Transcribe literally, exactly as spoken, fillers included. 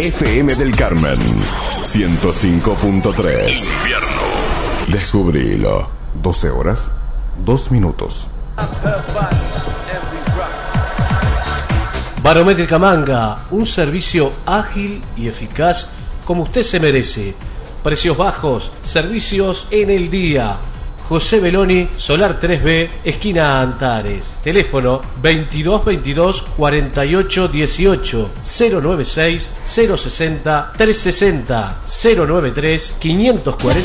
F M del Carmen, ciento cinco punto tres. Infierno. Descubrilo. doce horas, dos minutos. Barométrica Manga, un servicio ágil y eficaz como usted se merece. Precios bajos, servicios en el día. José Beloni, Solar tres B, esquina Antares. Teléfono veintidós veintidós cuarenta y ocho dieciocho, cero noventa y seis cero sesenta trescientos sesenta, cero noventa y tres quinientos cuarenta